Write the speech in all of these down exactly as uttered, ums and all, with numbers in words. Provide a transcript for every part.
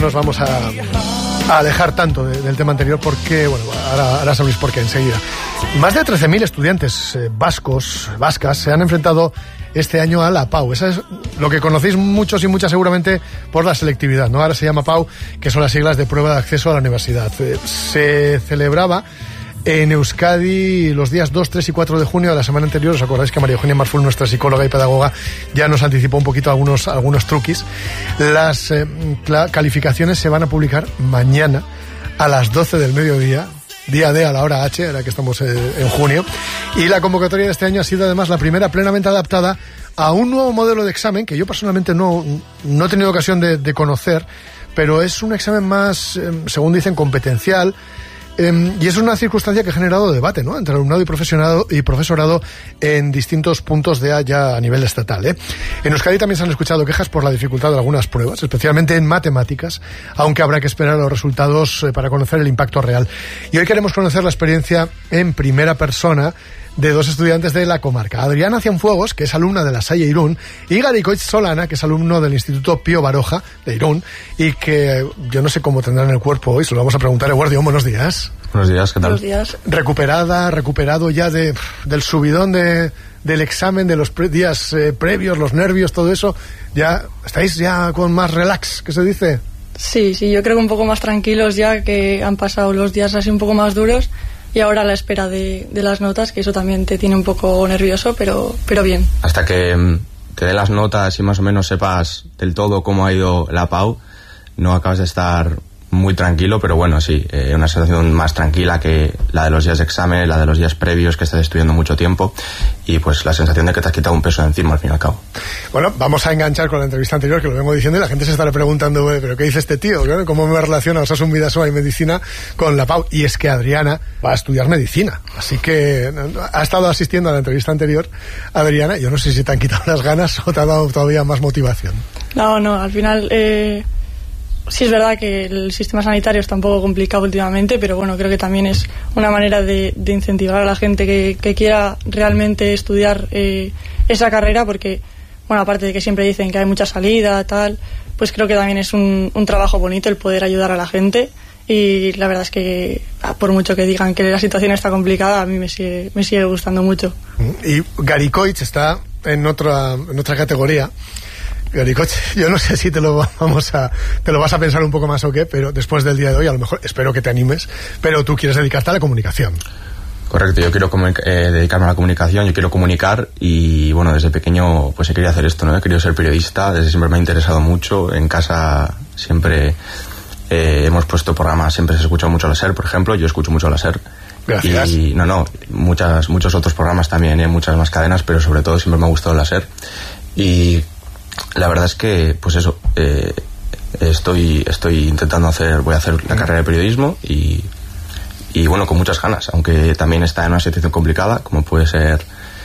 Nos vamos a, a alejar tanto de, del tema anterior porque, bueno, ahora, ahora sabréis por qué enseguida. Más de trece mil estudiantes eh, vascos, vascas, se han enfrentado este año a la PAU. Esa es lo que conocéis muchos y muchas seguramente por la selectividad, ¿no? Ahora se llama PAU, que son las siglas de prueba de acceso a la universidad. Eh, se celebraba en Euskadi los días dos, tres y cuatro de junio de la semana anterior. Os acordáis que María Eugenia Marful, nuestra psicóloga y pedagoga, ya nos anticipó un poquito algunos, algunos truquis. Las eh, calificaciones se van a publicar mañana a las doce del mediodía, día D a la hora H, ahora que estamos eh, en junio. Y la convocatoria de este año ha sido además la primera plenamente adaptada a un nuevo modelo de examen que yo personalmente no, no he tenido ocasión de, de conocer, pero es un examen más, eh, según dicen, competencial. Eh, y es una circunstancia que ha generado debate, ¿no?, entre alumnado y profesorado, y profesorado en distintos puntos de ya a nivel estatal, ¿eh? En Euskadi también se han escuchado quejas por la dificultad de algunas pruebas, especialmente en matemáticas, aunque habrá que esperar a los resultados eh, para conocer el impacto real. Y hoy queremos conocer la experiencia en primera persona de dos estudiantes de la comarca. Adriana Cienfuegos, que es alumna de la Salle Irún, y Garikoitz Solana, que es alumno del Instituto Pío Baroja de Irún, y que yo no sé cómo tendrán el cuerpo hoy, se lo vamos a preguntar. Eguardión, buenos días. Buenos días, ¿qué tal? Buenos días. Recuperada, recuperado ya de, del subidón de, del examen, de los pre, días eh, previos, los nervios, todo eso, ya estáis ya con más relax, ¿qué se dice? Sí, sí, yo creo que un poco más tranquilos ya, que han pasado los días así un poco más duros. Y ahora a la espera de, de las notas, que eso también te tiene un poco nervioso, pero, pero bien. Hasta que te den las notas y más o menos sepas del todo cómo ha ido la PAU, no acabas de estar muy tranquilo, pero bueno, sí, eh, una sensación más tranquila que la de los días de examen, la de los días previos, que estás estudiando mucho tiempo, y pues la sensación de que te has quitado un peso de encima al fin y al cabo. Bueno, vamos a enganchar con la entrevista anterior, que lo vengo diciendo, y la gente se estará preguntando, ¿pero qué dice este tío? ¿Cómo me relaciona Osasun Bidasoa y medicina con la PAU? Y es que Adriana va a estudiar medicina, así que ha estado asistiendo a la entrevista anterior. Adriana, yo no sé si te han quitado las ganas o te ha dado todavía más motivación. No, no, al final... Eh... Sí, es verdad que el sistema sanitario está un poco complicado últimamente, pero bueno, creo que también es una manera de, de incentivar a la gente que, que quiera realmente estudiar eh, esa carrera, porque, bueno, aparte de que siempre dicen que hay mucha salida, tal, pues creo que también es un, un trabajo bonito el poder ayudar a la gente, y la verdad es que, por mucho que digan que la situación está complicada, a mí me sigue, me sigue gustando mucho. Y Garikoitz está en otra, en otra categoría. Garikoitz, yo no sé si te lo vamos a te lo vas a pensar un poco más o qué, pero después del día de hoy a lo mejor espero que te animes, pero tú quieres dedicarte a la comunicación. Correcto, yo quiero eh, dedicarme a la comunicación, yo quiero comunicar, y bueno, desde pequeño pues he querido hacer esto, ¿no? He querido ser periodista, desde siempre me ha interesado mucho. En casa siempre eh, hemos puesto programas, siempre se escucha mucho la SER, por ejemplo, yo escucho mucho la SER. Gracias. Y no, no, muchas, muchos otros programas también, ¿eh? Muchas más cadenas, pero sobre todo siempre me ha gustado la SER. Y la verdad es que, pues eso, eh, estoy estoy intentando hacer, voy a hacer la carrera de periodismo y, y bueno, con muchas ganas, aunque también está en una situación complicada, como puede ser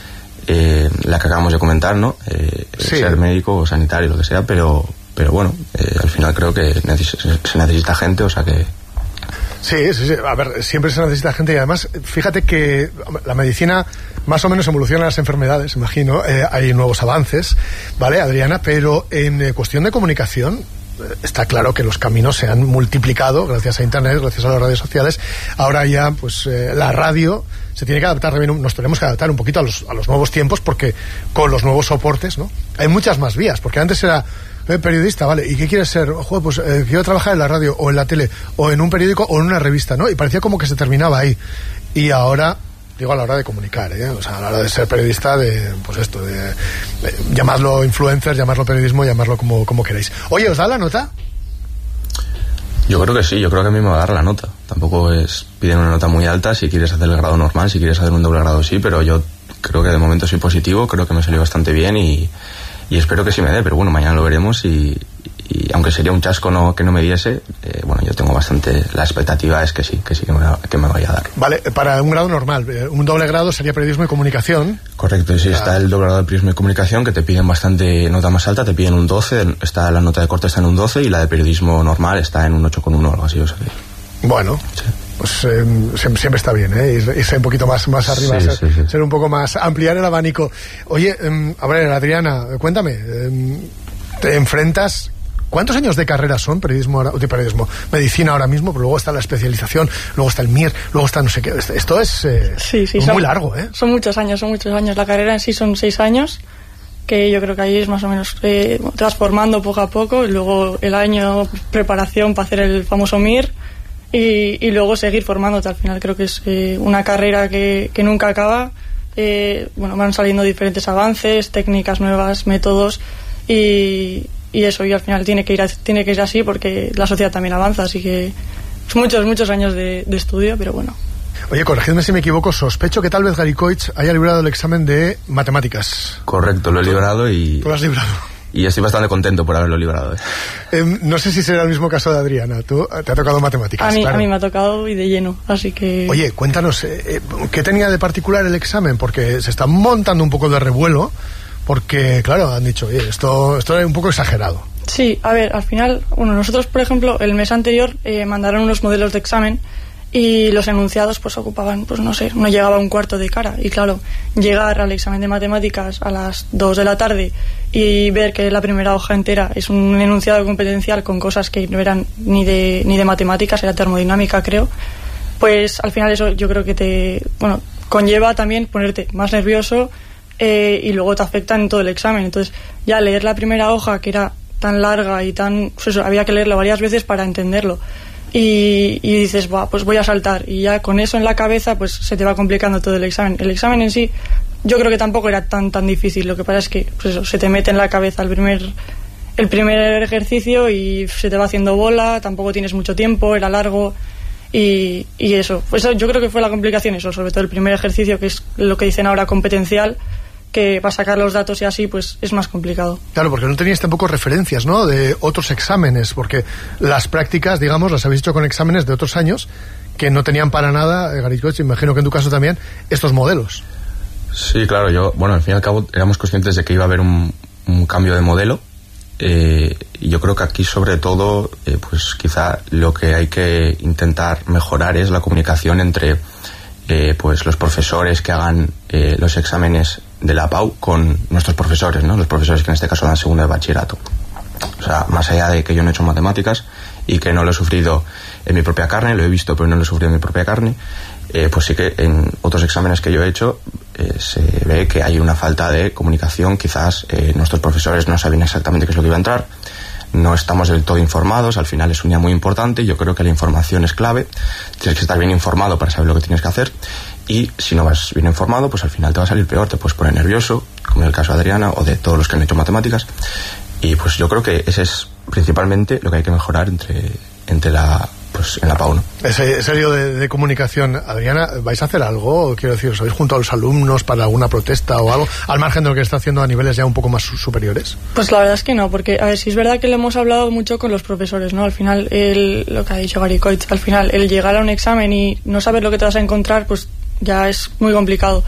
eh, la que acabamos de comentar, ¿no? Eh, sí. Ser médico o sanitario, lo que sea, pero, pero bueno, eh, al final creo que neces- se necesita gente, o sea que... Sí, sí, sí, a ver, siempre se necesita gente, y además, fíjate que la medicina más o menos evoluciona las enfermedades, imagino, eh, hay nuevos avances, ¿vale, Adriana? Pero en eh, cuestión de comunicación, eh, está claro que los caminos se han multiplicado gracias a Internet, gracias a las redes sociales. Ahora ya, pues, eh, la radio se tiene que adaptar también, nos tenemos que adaptar un poquito a los, a los nuevos tiempos, porque con los nuevos soportes, ¿no? Hay muchas más vías, porque antes era... Eh, periodista, vale, ¿y qué quieres ser? Joder, pues eh, quiero trabajar en la radio o en la tele o en un periódico o en una revista, ¿no? Y parecía como que se terminaba ahí. Y ahora, digo, a la hora de comunicar, ¿eh? O sea, a la hora de ser periodista, de, pues esto, de, de llamarlo influencer, llamarlo periodismo, llamarlo como, como queráis. Oye, ¿os da la nota? Yo creo que sí, yo creo que a mí me va a dar la nota. Tampoco es, piden una nota muy alta si quieres hacer el grado normal, si quieres hacer un doble grado sí, pero yo creo que de momento soy positivo, creo que me salió bastante bien y... y espero que sí me dé, pero bueno, mañana lo veremos y, y aunque sería un chasco no, que no me diese, eh, bueno, yo tengo bastante, la expectativa es que sí, que sí que me, que me vaya a dar. Vale, para un grado normal, un doble grado sería periodismo y comunicación. Correcto, y sí, ah. Está el doble grado de periodismo y comunicación, que te piden bastante nota más alta, te piden un doce, está la nota de corte está en un doce y la de periodismo normal está en un ocho coma uno o algo así, o sea que... Bueno... Sí. Pues eh, siempre, siempre está bien, ¿eh? Irse un poquito más, más arriba, sí, ser, sí, sí. ser un poco más, ampliar el abanico. Oye, eh, a ver, Adriana, cuéntame, eh, te enfrentas ¿Cuántos años de carrera son periodismo, de periodismo, medicina ahora mismo? Pero luego está la especialización, luego está el M I R, luego está no sé qué. Esto es eh, sí, sí, muy son, largo, ¿eh? Son muchos años, son muchos años. La carrera en sí son seis años, que yo creo que ahí es más o menos, eh, te vas formando poco a poco, y luego el año preparación para hacer el famoso M I R, y, y luego seguir formándote. Al final creo que es eh, una carrera que, que nunca acaba. Eh, bueno, van saliendo diferentes avances, técnicas nuevas, métodos, y, y eso, y al final tiene que ir a, tiene que ir así porque la sociedad también avanza, así que son muchos, muchos años de, de estudio, pero bueno. Oye, corregidme si me equivoco, sospecho que tal vez Garicoich haya librado el examen de matemáticas. Correcto, lo he librado y... ¿Tú lo has librado? Y estoy bastante contento por haberlo librado. ¿eh? Eh, no sé si será el mismo caso de Adriana. ¿Tú te ha tocado matemáticas? A mí, claro. a mí me ha tocado y de lleno, así que... Oye, cuéntanos, eh, ¿qué tenía de particular el examen? Porque se está montando un poco de revuelo, porque, claro, han dicho, oye, esto, esto es un poco exagerado. Sí, a ver, al final, bueno, nosotros, por ejemplo, el mes anterior eh, mandaron unos modelos de examen y los enunciados pues ocupaban, pues no sé, no llegaba a un cuarto de cara. Y claro, llegar al examen de matemáticas a las dos de la tarde y ver que la primera hoja entera es un enunciado competencial con cosas que no eran ni de, ni de matemáticas, era termodinámica, creo, pues al final eso yo creo que te, bueno, conlleva también ponerte más nervioso eh, y luego te afecta en todo el examen. Entonces ya leer la primera hoja, que era tan larga y tan, pues eso, había que leerlo varias veces para entenderlo. Y, y dices, Buah, pues voy a saltar, y ya con eso en la cabeza pues se te va complicando todo el examen. El examen en sí yo creo que tampoco era tan tan difícil, lo que pasa es que pues eso, se te mete en la cabeza el primer el primer ejercicio y se te va haciendo bola, tampoco tienes mucho tiempo, era largo y, y eso, pues eso yo creo que fue la complicación, eso, sobre todo el primer ejercicio, que es lo que dicen ahora competencial, que para sacar los datos y así pues es más complicado. Claro, porque no teníais tampoco referencias, ¿no?, de otros exámenes, porque las prácticas, digamos, las habéis hecho con exámenes de otros años que no tenían para nada, Garicoich, imagino que en tu caso también, estos modelos. Sí, claro, yo, bueno, al fin y al cabo éramos conscientes de que iba a haber un, un cambio de modelo, eh, y yo creo que aquí sobre todo, eh, pues quizá lo que hay que intentar mejorar es la comunicación entre eh, pues los profesores que hagan eh, los exámenes de la P A U con nuestros profesores, ¿no? Los profesores que en este caso dan segundo de bachillerato. O sea, más allá de que yo no he hecho matemáticas y que no lo he sufrido en mi propia carne, lo he visto pero no lo he sufrido en mi propia carne, eh, pues sí que en otros exámenes que yo he hecho eh, se ve que hay una falta de comunicación. Quizás eh, nuestros profesores no saben exactamente qué es lo que iba a entrar, no estamos del todo informados. Al final es un día muy importante y yo creo que la información es clave. Tienes que estar bien informado para saber lo que tienes que hacer, y si no vas bien informado pues al final te va a salir peor, te puedes poner nervioso, como en el caso de Adriana o de todos los que han hecho matemáticas. Y pues yo creo que ese es principalmente lo que hay que mejorar entre, entre la, pues en la P A U, ¿no? Ese, ese lío de, de comunicación. Adriana, ¿vais a hacer algo? Quiero decir, ¿os habéis junto a los alumnos para alguna protesta o algo, al margen de lo que está haciendo a niveles ya un poco más superiores? Pues la verdad es que no, porque a ver, sí es verdad que lo hemos hablado mucho con los profesores, ¿no? Al final, el, lo que ha dicho Garicoich, al final el llegar a un examen y no saber lo que te vas a encontrar, pues ya es muy complicado.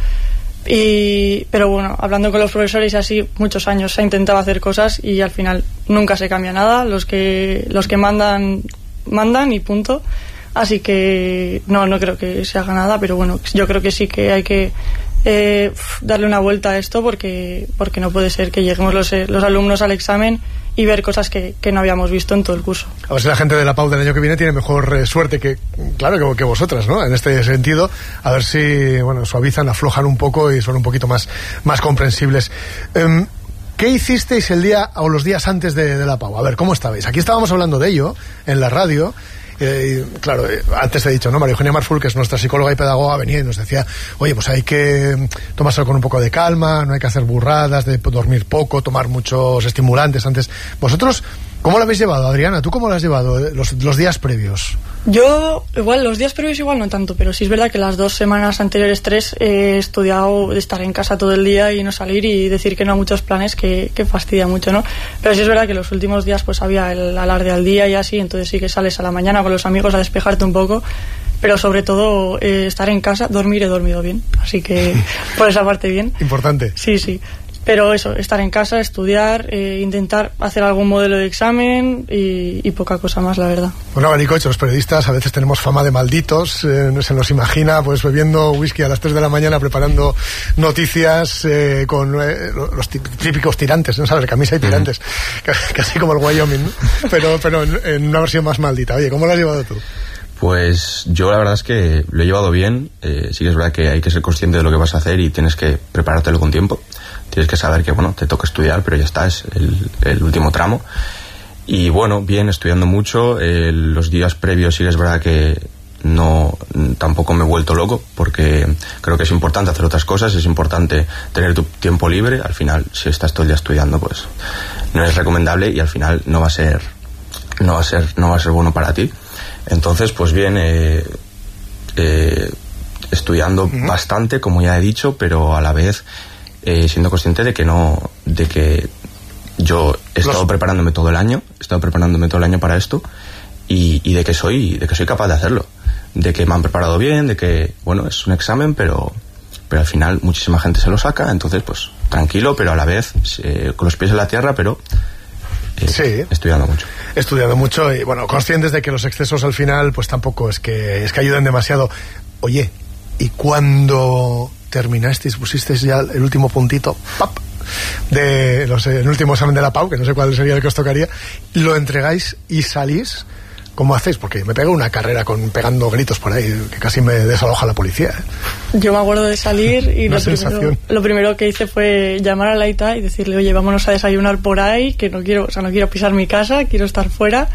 Y, pero bueno, hablando con los profesores así, muchos años se ha intentado hacer cosas y al final nunca se cambia nada. Los que los que mandan mandan y punto. Así que no no creo que se haga nada, pero bueno, yo creo que sí que hay que eh, darle una vuelta a esto, porque porque no puede ser que lleguemos los, los alumnos al examen y ver cosas que, que no habíamos visto en todo el curso. A ver si la gente de la P A U del año que viene tiene mejor eh, suerte que, claro, que, que vosotras, ¿no? En este sentido, a ver si, bueno, suavizan, aflojan un poco y son un poquito más, más comprensibles. Um, ¿Qué hicisteis el día o los días antes de, de la P A U? A ver, ¿cómo estabais? Aquí estábamos hablando de ello en la radio. Eh, claro, eh, antes he dicho, ¿no? María Eugenia Marful, que es nuestra psicóloga y pedagoga, venía y nos decía, oye, pues hay que tomárselo con un poco de calma, no hay que hacer burradas, de dormir poco, tomar muchos estimulantes antes. ¿Vosotros cómo lo habéis llevado, Adriana? ¿Tú cómo lo has llevado eh, los, los días previos? Yo, igual, los días previos igual no tanto, pero sí es verdad que las dos semanas anteriores, tres, he estudiado de estar en casa todo el día y no salir y decir que no a muchos planes, que, que fastidia mucho, ¿no? Pero sí es verdad que los últimos días pues había el alarde al día y así, entonces sí que sales a la mañana con los amigos a despejarte un poco, pero sobre todo eh, estar en casa, dormir, he dormido bien, así que por esa parte bien. Importante. Sí, sí. Pero eso, estar en casa, estudiar, eh, intentar hacer algún modelo de examen y, y poca cosa más, la verdad. Bueno, Garicoich, los periodistas a veces tenemos fama de malditos, eh, se nos imagina pues bebiendo whisky a las tres de la mañana, preparando noticias eh, con eh, los típicos tirantes, ¿no sabes? Camisa y tirantes, uh-huh. Casi como el Wyoming, ¿no? pero, pero en, en una versión más maldita. Oye, ¿cómo lo has llevado tú? Pues yo la verdad es que lo he llevado bien. Eh, sí que es verdad que hay que ser consciente de lo que vas a hacer y tienes que preparártelo con tiempo. Tienes que saber que, bueno, te toca estudiar, pero ya está, es el, el último tramo. Y bueno, bien, estudiando mucho. Eh, los días previos sí que es verdad que no, tampoco me he vuelto loco, porque creo que es importante hacer otras cosas, es importante tener tu tiempo libre. Al final, si estás todo el día estudiando, pues no es recomendable y al final no va a ser, no va a ser, no va a ser bueno para ti. Entonces, pues bien, eh, eh, estudiando uh-huh. bastante, como ya he dicho, pero a la vez eh, siendo consciente de que no, de que yo he estado Los... preparándome todo el año, he estado preparándome todo el año para esto y, y de que soy, de que soy capaz de hacerlo, de que me han preparado bien, de que bueno, es un examen, pero, pero al final muchísima gente se lo saca, entonces pues tranquilo, pero a la vez eh, con los pies en la tierra, pero Eh, sí. estudiando mucho. Estudiando mucho y bueno, conscientes de que los excesos al final pues tampoco es que es que ayuden demasiado. Oye, ¿y cuando terminasteis, pusisteis ya el último puntito, ¡pap!, de los, el último examen de la P A U, que no sé cuál sería el que os tocaría, lo entregáis y salís? ¿Cómo hacéis? Porque me pego una carrera con pegando gritos por ahí, que casi me desaloja la policía, ¿eh? Yo me acuerdo de salir y lo primero, lo primero que hice fue llamar a Laita y decirle, oye, vámonos a desayunar por ahí, que no quiero, o sea, no quiero pisar mi casa, quiero estar fuera.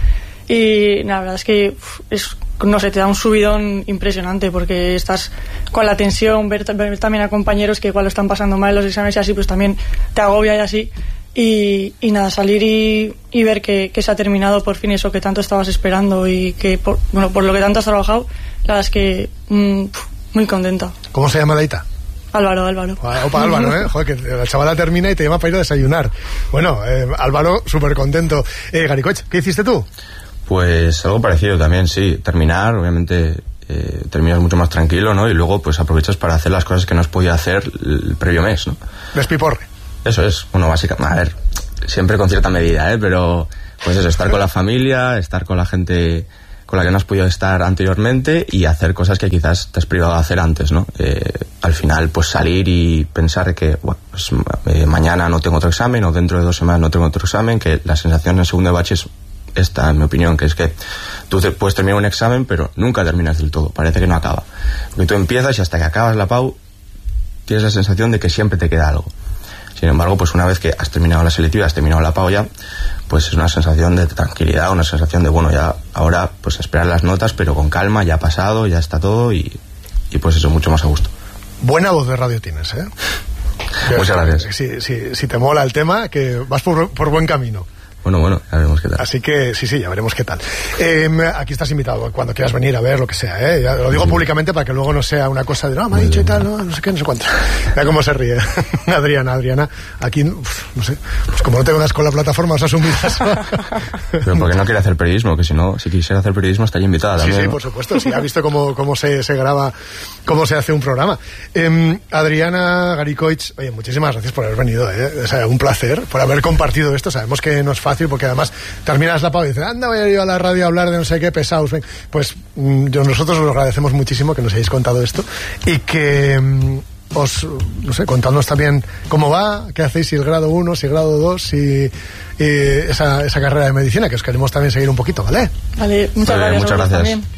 Y la verdad es que uf, es, no sé, te da un subidón impresionante, porque estás con la tensión, ver, ver también a compañeros que igual lo están pasando mal en los exámenes y así, pues también te agobia y así. Y, y nada, salir y, y ver que, que se ha terminado por fin eso que tanto estabas esperando y que por, bueno, por lo que tanto has trabajado, la verdad es que mmm, muy contenta. ¿Cómo se llama Laita? Álvaro, Álvaro. Opa, Álvaro, ¿eh? Joder, que la chavala termina y te llama para ir a desayunar. Bueno, eh, Álvaro, súper contento. Eh, Garicoich, ¿qué hiciste tú? Pues algo parecido también, sí. Terminar, obviamente eh, terminas mucho más tranquilo, ¿no? Y luego pues aprovechas para hacer las cosas que no has podido hacer el previo mes, ¿no? Despiporre. Eso es, bueno, básicamente, a ver, siempre con cierta medida, ¿eh? Pero, pues eso, estar con la familia, estar con la gente con la que no has podido estar anteriormente y hacer cosas que quizás te has privado de hacer antes, ¿no? Eh, al final, pues salir y pensar que, bueno, pues eh, mañana no tengo otro examen o dentro de dos semanas no tengo otro examen, que la sensación en segundo de bache es esta, en mi opinión, que es que tú te puedes terminar un examen, pero nunca terminas del todo, parece que no acaba. Porque tú empiezas y hasta que acabas la P A U tienes la sensación de que siempre te queda algo. Sin embargo, pues una vez que has terminado la selectiva, has terminado la P A U ya, pues es una sensación de tranquilidad, una sensación de, bueno, ya ahora pues esperar las notas, pero con calma, ya ha pasado, ya está todo y, y pues eso, mucho más a gusto. Buena voz de radio tienes, ¿eh? Muchas gracias. Si, si, si te mola el tema, que vas por, por buen camino. Bueno, bueno, ya veremos qué tal. Así que sí, sí, ya veremos qué tal. Eh, aquí estás invitado cuando quieras venir a ver lo que sea, ¿eh? Ya lo digo sí. públicamente para que luego no sea una cosa de no, me ha dicho y tal, no, no sé qué, no sé cuánto. Mira cómo se ríe. Adriana, Adriana, aquí, uf, no sé, pues como no te unas con la plataforma, os asumidas. Pero porque no quiere hacer periodismo, que si no, si quisiera hacer periodismo estaría invitada también. Sí, sí, ¿no? por supuesto, sí, ha visto cómo, cómo se, se graba, cómo se hace un programa. Eh, Adriana Garicoich, oye, muchísimas gracias por haber venido, ¿eh? O sea, un placer, por haber compartido esto. Sabemos que no es fácil porque además terminas la P A U y dices, anda, voy a ir a la radio a hablar de no sé qué, pesados. Pues yo, nosotros os agradecemos muchísimo que nos hayáis contado esto y que um, os, no sé, contadnos también cómo va, qué hacéis, si el grado uno, si el grado dos, si y esa, esa carrera de medicina, que os queremos también seguir un poquito, ¿vale? Vale, muchas vale, gracias. Muchas gracias. También.